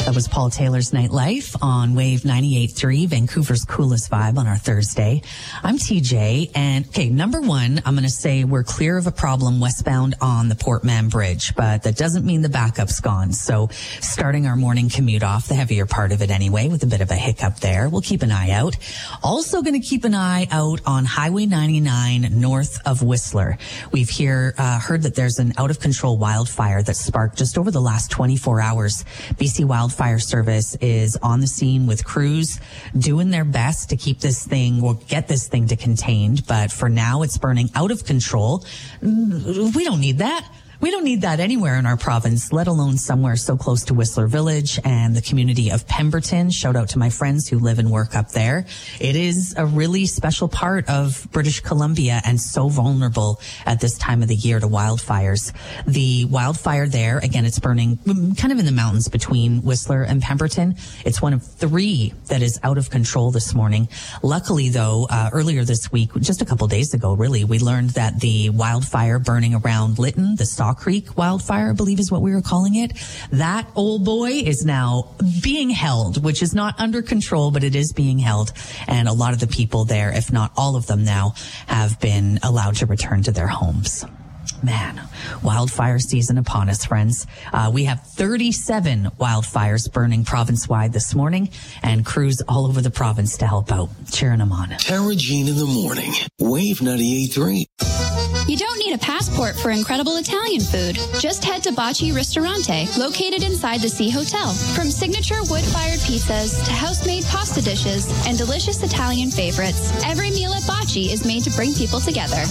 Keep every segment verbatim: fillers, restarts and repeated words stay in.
That was Paul Taylor's Nightlife on Wave ninety-eight point three, Vancouver's coolest vibe on our Thursday. I'm T J, and okay, number one, I'm going to say we're clear of a problem westbound on the Port Mann Bridge, but that doesn't mean the backup's gone. So starting our morning commute off, the heavier part of it anyway, with a bit of a hiccup there. We'll keep an eye out. Also going to keep an eye out on Highway ninety-nine north of Whistler. We've here uh, heard that there's an out-of-control wildfire that sparked just over the last twenty-four hours. B C Wildfire Service is on the scene with crews doing their best to keep this thing or get this thing to contained. But for now, it's burning out of control. We don't need that. We don't need that anywhere in our province, let alone somewhere so close to Whistler Village and the community of Pemberton. Shout out to my friends who live and work up there. It is a really special part of British Columbia and so vulnerable at this time of the year to wildfires. The wildfire there, again, it's burning kind of in the mountains between Whistler and Pemberton. It's one of three that is out of control this morning. Luckily, though, uh, earlier this week, just a couple days ago, really, we learned that the wildfire burning around Lytton, the Saw Creek wildfire, I believe is what we were calling it. That old boy is now being held, which is not under control, but it is being held. And a lot of the people there, if not all of them now, have been allowed to return to their homes. Man, wildfire season upon us, friends. Uh, we have thirty-seven wildfires burning province-wide this morning and crews all over the province to help out. Cheering them on. Tara Jean in the morning. Wave ninety-eight point three. You don't need a passport for incredible Italian food. Just head to Bocce Ristorante, located inside the Sea Hotel. From signature wood-fired pizzas to house-made pasta dishes and delicious Italian favorites, every meal at Bocce is made to bring people together.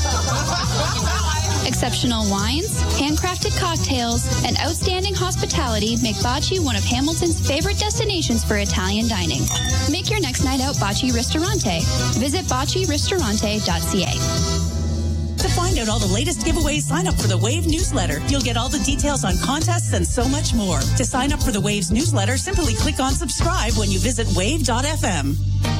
Exceptional wines, handcrafted cocktails, and outstanding hospitality make Bocce one of Hamilton's favorite destinations for Italian dining. Make your next night out Bocce Ristorante. Visit bocce ristorante dot c a. To find out all the latest giveaways, sign up for the Wave newsletter. You'll get all the details on contests and so much more. To sign up for the Wave's newsletter, simply click on subscribe when you visit wave dot f m.